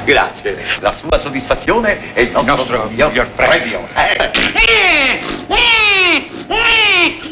Grazie. La sua soddisfazione è il nostro miglior premio.